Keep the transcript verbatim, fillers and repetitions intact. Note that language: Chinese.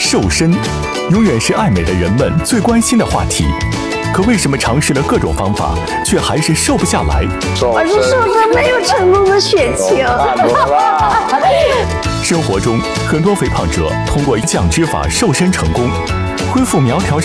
瘦身，永远是爱美的人们最关心的话题。可为什么尝试了各种方法，却还是瘦不下来？ 我是瘦身没有成功的血清。 生活中，很多肥胖者通过降脂法瘦身成功，恢复苗条